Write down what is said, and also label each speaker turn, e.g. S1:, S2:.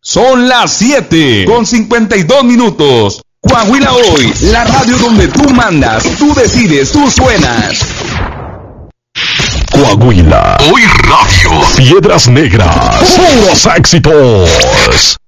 S1: Son las 7:52. Coahuila Hoy, la radio donde tú mandas, tú decides, tú suenas.
S2: Coahuila Hoy Radio. Piedras Negras. Puros éxitos.